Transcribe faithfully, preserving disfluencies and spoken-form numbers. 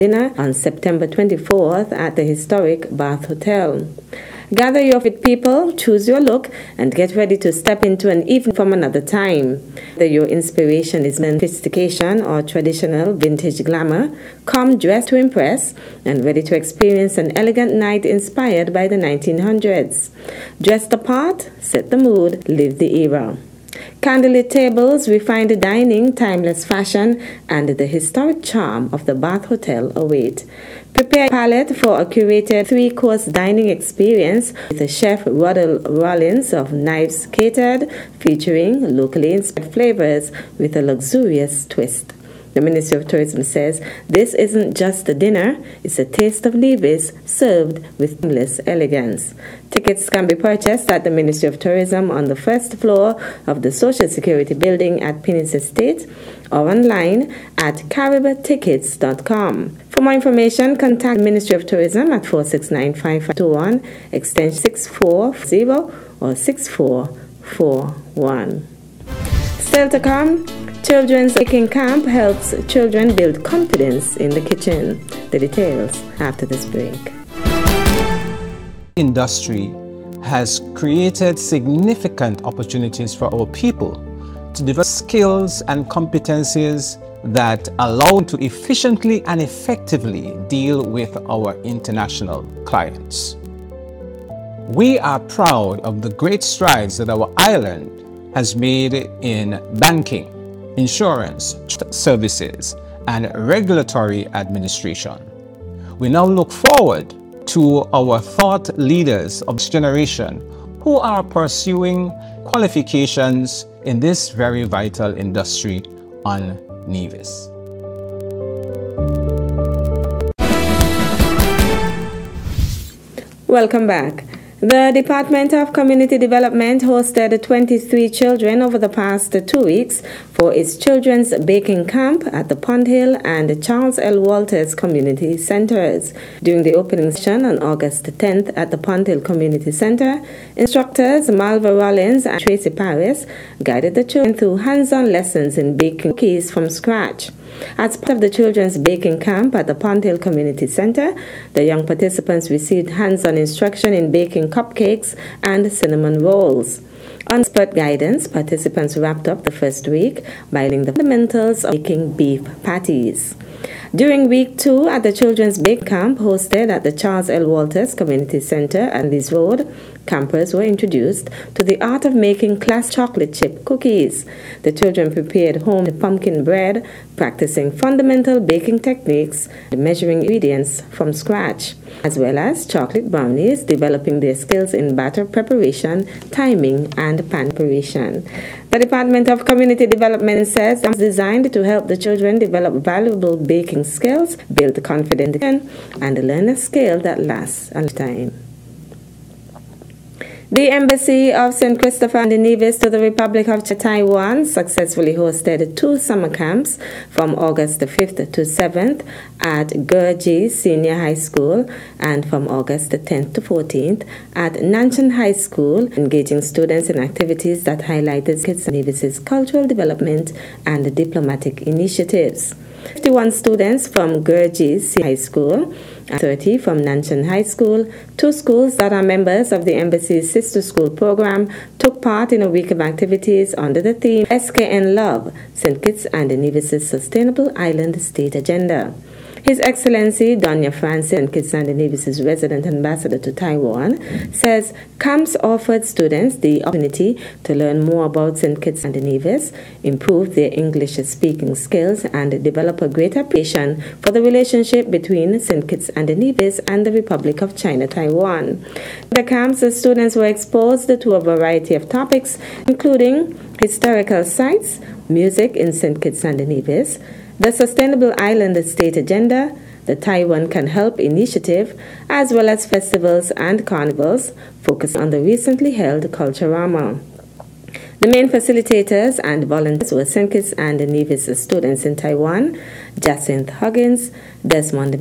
dinner on September twenty-fourth at the historic Bath Hotel. Gather your fit people, choose your look, and get ready to step into an evening from another time. Whether your inspiration is sophistication or traditional vintage glamour, come dressed to impress and ready to experience an elegant night inspired by the nineteen hundreds. Dress the part, set the mood, live the era. Candlelit tables, refined dining, timeless fashion, and the historic charm of the Bath Hotel await. Prepare a palette for a curated three-course dining experience with a chef Ruddle Rollins of Knives Catered, featuring locally inspired flavors with a luxurious twist. The Ministry of Tourism says this isn't just a dinner, it's a taste of Nevis served with timeless elegance. Tickets can be purchased at the Ministry of Tourism on the first floor of the Social Security Building at Pinnis Estate or online at carib tickets dot com. For more information, contact the Ministry of Tourism at four six nine, five five two one, extension six four zero or six four four one. Still to come, Children's Baking Camp helps children build confidence in the kitchen. The details after this break. Industry has created significant opportunities for our people to develop skills and competencies that allow them to efficiently and effectively deal with our international clients. We are proud of the great strides that our island has made in banking, insurance services, and regulatory administration. We now look forward to our thought leaders of this generation who are pursuing qualifications in this very vital industry on Nevis. Welcome back. The Department of Community Development hosted twenty-three children over the past two weeks for its Children's Baking Camp at the Pond Hill and Charles L. Walters Community Centers. During the opening session on August tenth at the Pond Hill Community Center, instructors Malva Rollins and Tracy Paris guided the children through hands-on lessons in baking cookies from scratch. As part of the Children's Baking Camp at the Pond Hill Community Center, the young participants received hands-on instruction in baking cupcakes and cinnamon rolls. On expert guidance, participants wrapped up the first week by learning the fundamentals of making beef patties. During week two at the Children's Baking Camp hosted at the Charles L. Walters Community Center and Lees Road, campers were introduced to the art of making class chocolate chip cookies. The children prepared home pumpkin bread, practicing fundamental baking techniques and measuring ingredients from scratch, as well as chocolate brownies, developing their skills in batter preparation, timing, and pan preparation. The Department of Community Development says it's designed to help the children develop valuable baking skills, build confidence, and learn a skill that lasts a lifetime. The Embassy of Saint Christopher and Nevis to the Republic of Taiwan successfully hosted two summer camps from August the fifth to seventh at Gurji Senior High School and from August the tenth to fourteenth at Nanshan High School, engaging students in activities that highlighted Kitts and Nevis's cultural development and diplomatic initiatives. fifty-one students from Gurji Senior High School and thirty from Nanshan High School, two schools that are members of the Embassy's Sister School program, took part in a week of activities under the theme S K N Love, Saint Kitts and Nevis's Sustainable Island State Agenda. His Excellency Donya Francis, Saint Kitts and Nevis's resident ambassador to Taiwan, says camps offered students the opportunity to learn more about Saint Kitts and Nevis, improve their English-speaking skills, and develop a greater appreciation for the relationship between Saint Kitts and Nevis and the Republic of China, Taiwan. The camps, the students were exposed to a variety of topics, including historical sites, music in Saint Kitts and Nevis, the Sustainable Island State Agenda, the Taiwan Can Help initiative, as well as festivals and carnivals focused on the recently held Culturama. The main facilitators and volunteers were Saint Kitts and Nevis students in Taiwan, Jacinth Huggins, Desmond